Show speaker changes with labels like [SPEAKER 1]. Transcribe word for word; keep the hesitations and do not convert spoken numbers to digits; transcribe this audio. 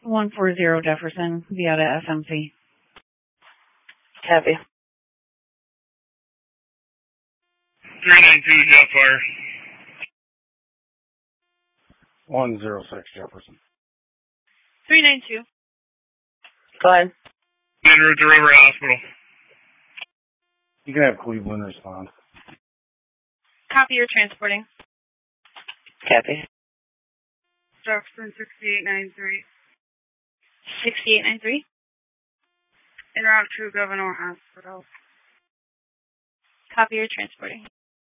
[SPEAKER 1] one four zero Jefferson, via the F M C.
[SPEAKER 2] Copy.
[SPEAKER 3] three nine two, jet fire.
[SPEAKER 4] one zero six Jefferson.
[SPEAKER 5] three nine two.
[SPEAKER 2] Go ahead.
[SPEAKER 3] En route to River Hospital.
[SPEAKER 4] You can have Cleveland respond.
[SPEAKER 5] Copy, you're transporting.
[SPEAKER 2] Copy.
[SPEAKER 6] Jefferson sixty-eight ninety-three.
[SPEAKER 5] sixty-eight ninety-three.
[SPEAKER 6] En route to Governor Hospital.
[SPEAKER 5] Copy, you're transporting.